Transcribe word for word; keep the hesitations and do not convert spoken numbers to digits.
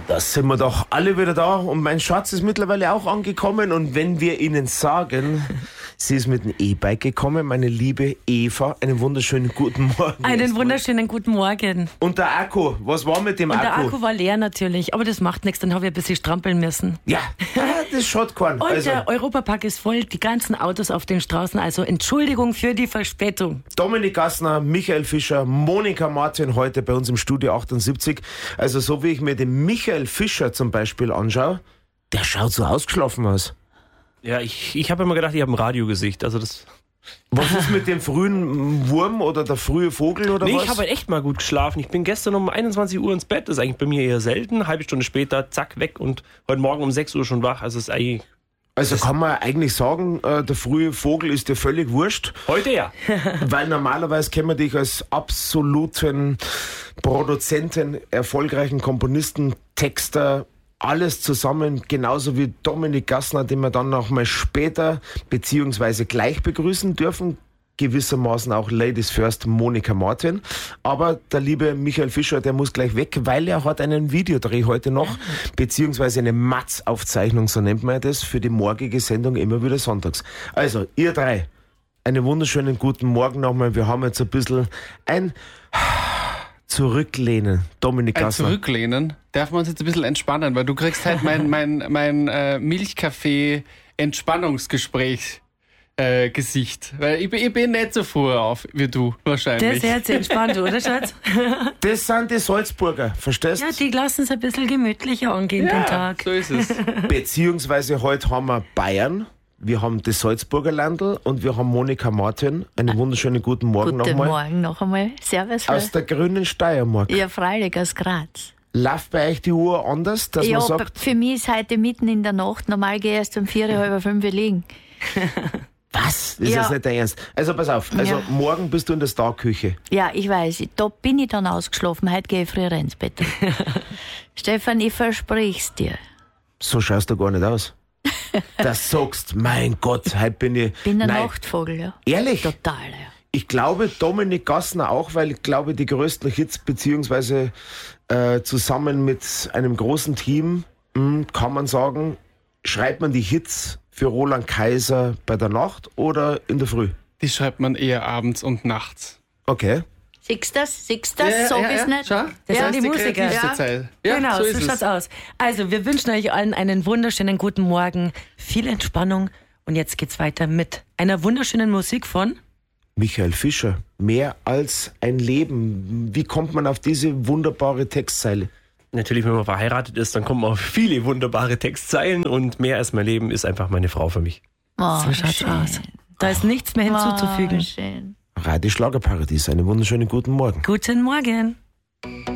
Da sind wir doch alle wieder da und mein Schatz ist mittlerweile auch angekommen und wenn wir Ihnen sagen, sie ist mit dem E-Bike gekommen, meine liebe Eva, einen wunderschönen guten Morgen. Einen wunderschönen guten Morgen. Und der Akku, was war mit dem und Akku? Der Akku war leer natürlich, aber das macht nichts, dann habe ich ein bisschen strampeln müssen. Ja, das schaut keinen. Und Also, der Europapark ist voll, die ganzen Autos auf den Straßen, also Entschuldigung für die Verspätung. Dominik Gassner, Michael Fischer, Monika Martin heute bei uns im Studio achtundsiebzig. Also so wie ich mir den Michael Fischer zum Beispiel anschaue, der schaut so ausgeschlafen aus. Ja, ich, ich habe immer gedacht, ich habe ein Radiogesicht. Also das. Was ist mit dem frühen Wurm oder der frühe Vogel oder nee, was? ich habe halt echt mal gut geschlafen. Ich bin gestern um einundzwanzig Uhr ins Bett. Das ist eigentlich bei mir eher selten. Eine halbe Stunde später, zack, weg. Und heute Morgen um sechs Uhr schon wach. Also ist eigentlich. Also kann man eigentlich sagen, äh, der frühe Vogel ist dir völlig wurscht. Heute ja. Weil normalerweise kennen wir dich als absoluten Produzenten, erfolgreichen Komponisten, Texter, alles zusammen, genauso wie Dominik Gassner, den wir dann noch mal später beziehungsweise gleich begrüßen dürfen. Gewissermaßen auch Ladies First, Monika Martin. Aber der liebe Michael Fischer, der muss gleich weg, weil er hat einen Videodreh heute noch, beziehungsweise eine Matz-Aufzeichnung, so nennt man das, für die morgige Sendung immer wieder sonntags. Also, ihr drei, einen wunderschönen guten Morgen nochmal. Wir haben jetzt ein bisschen ein Zurücklehnen. Dominik Ein Gassner. Zurücklehnen? Darf man uns jetzt ein bisschen entspannen, weil du kriegst halt mein, mein, mein äh, Milchkaffee-Entspannungsgespräch Äh, Gesicht. Weil ich, ich bin nicht so früh auf wie du, wahrscheinlich. Der ist jetzt entspannt, oder Schatz? Das sind die Salzburger, verstehst du? Ja, die lassen es ein bisschen gemütlicher angehen, ja, den Tag. so ist es. Beziehungsweise heute haben wir Bayern, wir haben das Salzburger Landl und wir haben Monika Martin. Einen wunderschönen guten Morgen Guten nochmal. Morgen noch einmal. Servus. Aus der grünen Steiermark. Ja, freilich, aus Graz. Läuft bei euch die Uhr anders, dass Ja, man sagt, für mich ist heute mitten in der Nacht. Normal gehe ich erst um vier, halb fünf liegen. was? Das ist Ja. jetzt nicht dein Ernst. Also pass auf, also Ja. morgen bist du in der Starküche. Ja, ich weiß. Da bin ich dann ausgeschlafen. Heute gehe ich früher ins Bett. Stefan, ich versprich's dir. So schaust du gar nicht aus. Das sagst, mein Gott, heute bin ich... Bin ein Nein, Nachtvogel, ja. ehrlich? Total, ja. Ich glaube, Dominik Gassner auch, weil ich glaube, die größten Hits, beziehungsweise äh, zusammen mit einem großen Team, mh, kann man sagen, schreibt man die Hits für Roland Kaiser bei der Nacht oder in der Früh? Die schreibt man eher abends und nachts. Okay. Siehst du das? Siehst du das? Sag ich's nicht. Schau, das Ja, ist die die Musiker. kreativste Ja. Zeit. Ja, genau, so so, ist schaut's es. aus. Also, wir wünschen euch allen einen wunderschönen guten Morgen, viel Entspannung und jetzt geht's weiter mit einer wunderschönen Musik von Michael Fischer, mehr als ein Leben. Wie kommt man auf diese wunderbare Textzeile? Natürlich, wenn man verheiratet ist, dann kommen auch viele wunderbare Textzeilen und mehr als mein Leben ist einfach meine Frau für mich. Oh, So schaut's schön. aus. Da ist nichts mehr hinzuzufügen. Oh, schön. Radio Schlagerparadies, einen wunderschönen guten Morgen. Guten Morgen.